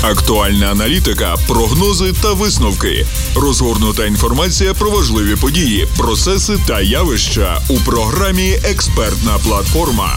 Актуальна аналітика, прогнози та висновки. Розгорнута інформація про важливі події, процеси та явища у програмі «Експертна платформа».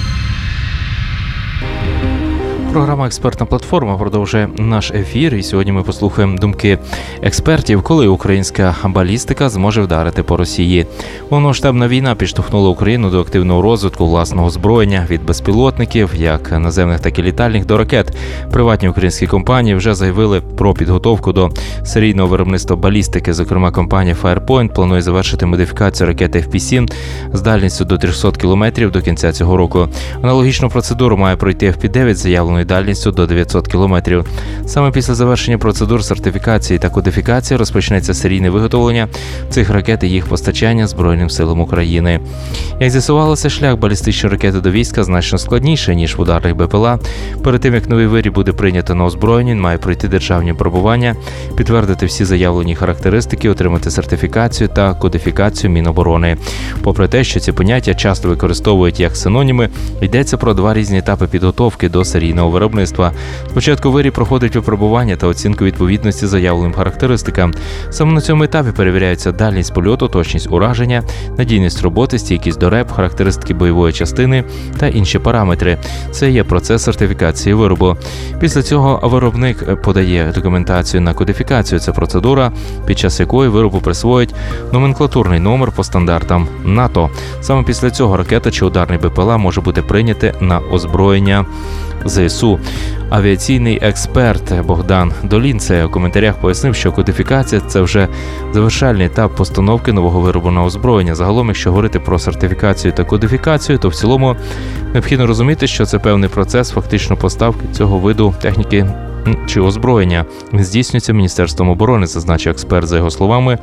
Програма «Експертна платформа» продовжує наш ефір, і сьогодні ми послухаємо думки експертів, коли українська балістика зможе вдарити по Росії. Повномасштабна війна підштовхнула Україну до активного розвитку власного озброєння від безпілотників, як наземних, так і літальних, до ракет. Приватні українські компанії вже заявили про підготовку до серійного виробництва балістики. Зокрема, компанія Firepoint планує завершити модифікацію ракети FP-7 з дальністю до 300 км до кінця цього року. Аналогічну процедуру має пройти FP-9 з заявленою дальністю до 900 км. Саме після завершення процедур сертифікації та кодифікації розпочнеться серійне виготовлення цих ракет і їх постачання Збройним силам України. Як з'ясувалося, шлях балістичної ракети до війська значно складніший, ніж в ударних БПЛА. Перед тим, як новий виріб буде прийнято на озброєння, він має пройти державні випробування, підтвердити всі заявлені характеристики, отримати сертифікацію та кодифікацію Міноборони. Попри те, що ці поняття часто використовують як синоніми, йдеться про два різні етапи підготовки до серійного виробництва. Спочатку виріб проходить випробування та оцінку відповідності заявленим характеристикам. Саме на цьому етапі перевіряються дальність польоту, точність ураження, надійність роботи, стійкість до РЕП, характеристики бойової частини та інші параметри. Це є процес сертифікації виробу. Після цього виробник подає документацію на кодифікацію. Це процедура, під час якої виробу присвоїть номенклатурний номер по стандартам НАТО. Саме після цього ракета чи ударний БПЛА може бути прийняти на озброєння ЗСУ. Авіаційний експерт Богдан Долінце у коментарях пояснив, що кодифікація – це вже завершальний етап постановки нового виробу на озброєння. Загалом, якщо говорити про сертифікацію та кодифікацію, то в цілому необхідно розуміти, що це певний процес фактично поставки цього виду техніки чи озброєння. Він здійснюється Міністерством оборони, зазначив експерт. За його словами,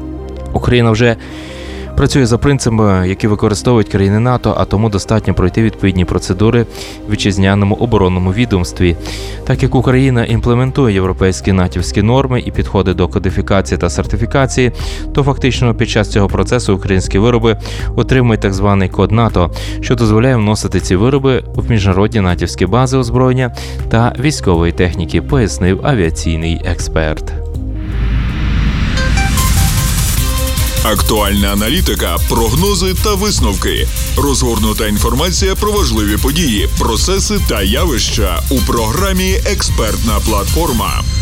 Україна вже працює за принципами, які використовують країни НАТО, а тому достатньо пройти відповідні процедури в вітчизняному оборонному відомстві. Так як Україна імплементує європейські натівські норми і підходи до кодифікації та сертифікації, то фактично під час цього процесу українські вироби отримують так званий код НАТО, що дозволяє вносити ці вироби в міжнародні натівські бази озброєння та військової техніки, пояснив авіаційний експерт. Актуальна аналітика, прогнози та висновки. Розгорнута інформація про важливі події, процеси та явища у програмі «Експертна платформа».